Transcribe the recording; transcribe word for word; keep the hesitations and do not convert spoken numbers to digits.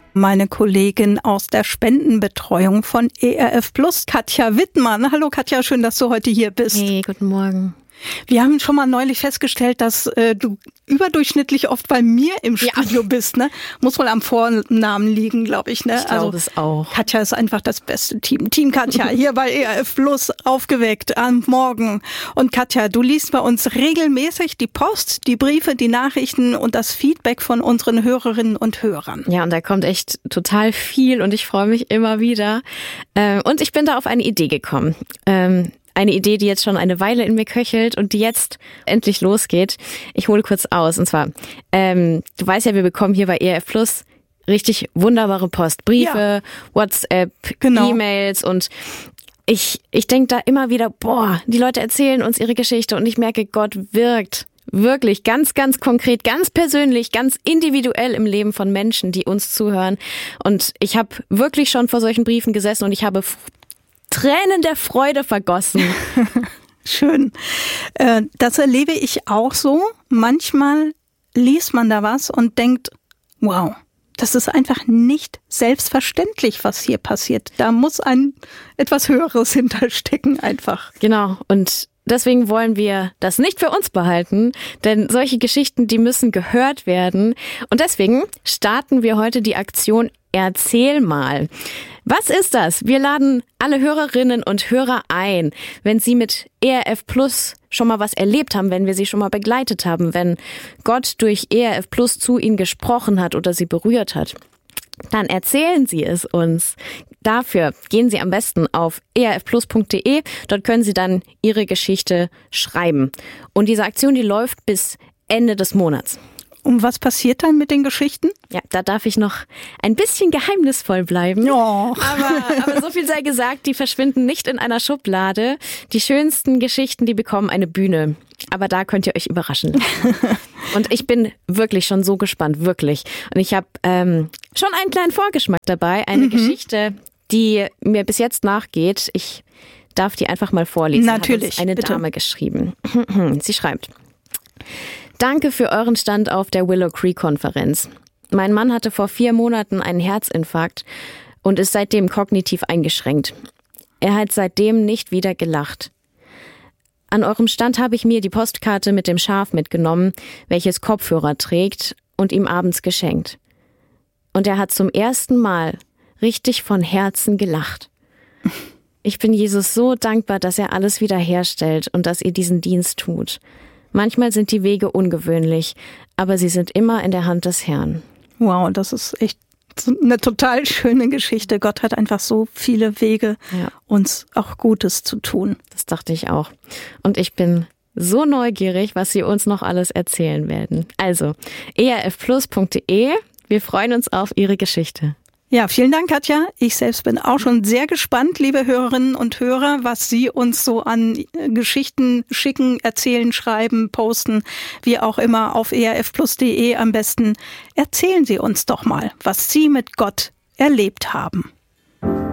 Meine Kollegin aus der Spendenbetreuung von E R F Plus, Katja Wittmann. Hallo Katja, schön, dass du heute hier bist. Hey, guten Morgen. Wir haben schon mal neulich festgestellt, dass äh, du überdurchschnittlich oft bei mir im Studio ja. bist. Ne? Muss wohl am Vornamen liegen, glaube ich. Ne? Ich glaube also, es auch. Katja ist einfach das beste Team. Team Katja, hier bei E R F Plus, aufgeweckt am Morgen. Und Katja, du liest bei uns regelmäßig die Post, die Briefe, die Nachrichten und das Feedback von unseren Hörerinnen und Hörern. Ja, und da kommt echt total viel und ich freue mich immer wieder. Und ich bin da auf eine Idee gekommen. Eine Idee, die jetzt schon eine Weile in mir köchelt und die jetzt endlich losgeht. Ich hole kurz aus. Und zwar, ähm, du weißt ja, wir bekommen hier bei E R F Plus richtig wunderbare Post. Briefe, ja. WhatsApp, genau. E-Mails und ich, ich denke da immer wieder, boah, die Leute erzählen uns ihre Geschichte und ich merke, Gott wirkt wirklich ganz, ganz konkret, ganz persönlich, ganz individuell im Leben von Menschen, die uns zuhören. Und ich habe wirklich schon vor solchen Briefen gesessen und ich habe Tränen der Freude vergossen. Schön. Das erlebe ich auch so. Manchmal liest man da was und denkt, wow, das ist einfach nicht selbstverständlich, was hier passiert. Da muss ein etwas Höheres hinterstecken einfach. Genau. Und deswegen wollen wir das nicht für uns behalten, denn solche Geschichten, die müssen gehört werden. Und deswegen starten wir heute die Aktion Erzähl mal. Was ist das? Wir laden alle Hörerinnen und Hörer ein, wenn sie mit E R F Plus schon mal was erlebt haben, wenn wir sie schon mal begleitet haben, wenn Gott durch E R F Plus zu ihnen gesprochen hat oder sie berührt hat. Dann erzählen Sie es uns. Dafür gehen Sie am besten auf e r f plus punkt d e. Dort können Sie dann Ihre Geschichte schreiben. Und diese Aktion, die läuft bis Ende des Monats. Und was passiert dann mit den Geschichten? Ja, da darf ich noch ein bisschen geheimnisvoll bleiben. Oh. Aber, aber so viel sei gesagt, die verschwinden nicht in einer Schublade. Die schönsten Geschichten, die bekommen eine Bühne. Aber da könnt ihr euch überraschen lassen. Und ich bin wirklich schon so gespannt, wirklich. Und ich habe ähm, schon einen kleinen Vorgeschmack dabei. Eine mhm. Geschichte, die mir bis jetzt nachgeht. Ich darf die einfach mal vorlesen. Natürlich, hat uns eine bitte. Dame geschrieben. Sie schreibt: Danke für euren Stand auf der Willow Creek Konferenz. Mein Mann hatte vor vier Monaten einen Herzinfarkt und ist seitdem kognitiv eingeschränkt. Er hat seitdem nicht wieder gelacht. An eurem Stand habe ich mir die Postkarte mit dem Schaf mitgenommen, welches Kopfhörer trägt, und ihm abends geschenkt. Und er hat zum ersten Mal richtig von Herzen gelacht. Ich bin Jesus so dankbar, dass er alles wiederherstellt und dass ihr diesen Dienst tut. Manchmal sind die Wege ungewöhnlich, aber sie sind immer in der Hand des Herrn. Wow, das ist echt eine total schöne Geschichte. Gott hat einfach so viele Wege, ja. uns auch Gutes zu tun. Das dachte ich auch. Und ich bin so neugierig, was Sie uns noch alles erzählen werden. Also e r f plus punkt d e. Wir freuen uns auf Ihre Geschichte. Ja, vielen Dank, Katja. Ich selbst bin auch schon sehr gespannt, liebe Hörerinnen und Hörer, was Sie uns so an Geschichten schicken, erzählen, schreiben, posten, wie auch immer auf e r f plus punkt d e am besten. Erzählen Sie uns doch mal, was Sie mit Gott erlebt haben.